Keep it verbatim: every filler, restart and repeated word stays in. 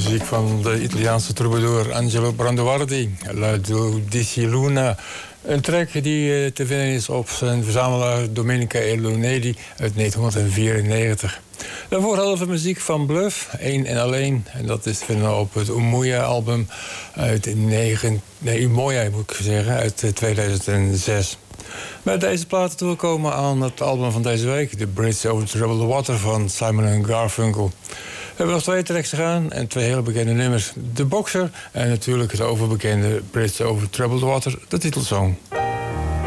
muziek van de Italiaanse troubadour Angelo Branduardi, La Dodici Luna. Een track die te vinden is op zijn verzamelaar Domenica e Lunedi uit negentien vierennegentig. Daarvoor hadden we muziek van Bluff, één en alleen. En dat is te vinden op het Umoja-album uit negen, nee, Umoja moet ik zeggen, uit tweeduizend zes. Met deze platen toegekomen aan het album van deze week, The Bridge Over Troubled Water van Simon en Garfunkel. We hebben nog twee tracks te gaan en twee hele bekende nummers. The Boxer en natuurlijk het overbekende Bridge Over Troubled Water, de titelsong.